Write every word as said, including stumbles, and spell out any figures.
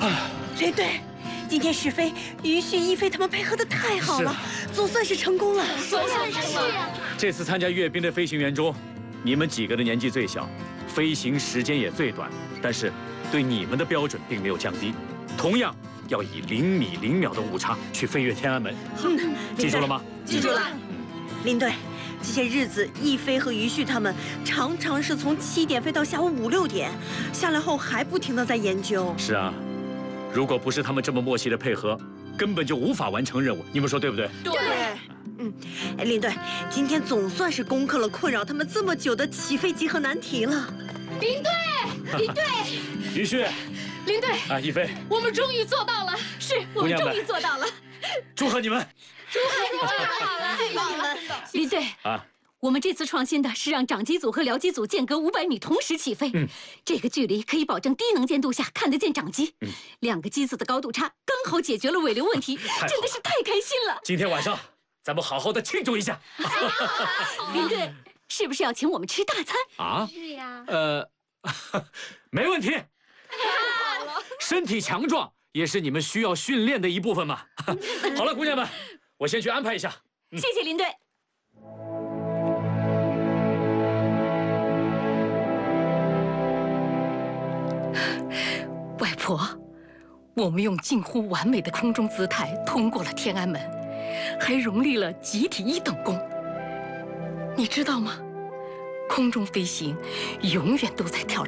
林队，今天史飞、于旭、一飞他们配合的太好了，总算是成功了。 总算是啊！ 这次参加阅兵的飞行员中，你们几个的年纪最小，飞行时间也最短，但是对你们的标准并没有降低，同样要以零米零秒的误差去飞越天安门。 嗯， 记住了吗？ 记住了。林队，这些日子，一飞和于旭他们常常是从七点飞到下午五六点，下来后还不停的在研究。 是啊，如果不是他们这么默契的配合，根本就无法完成任务。你们说对不对？ 对。嗯，哎，林队，今天总算是攻克了困扰他们这么久的起飞集合难题了。 林队，林队， 于旭， 林队啊，一飞， 我们终于做到了，是我们终于做到了， 祝贺你们！ 祝贺你们！ 好了，祝贺你们！ 林队啊。 我们这次创新的是让长机组和僚机组间隔五百米同时起飞，嗯，这个距离可以保证低能见度下看得见长机。嗯，两个机子的高度差刚好解决了尾流问题，真的是太开心了。 今天晚上咱们好好的庆祝一下。 林队，是不是要请我们吃大餐？ 啊， 是呀。 呃，没问题。太好了，身体强壮也是你们需要训练的一部分嘛。好了，姑娘们，我先去安排一下。 嗯、谢谢林队。外婆，我们用近乎完美的空中姿态通过了天安门，还荣立了集体一等功。你知道吗？空中飞行永远都在挑战。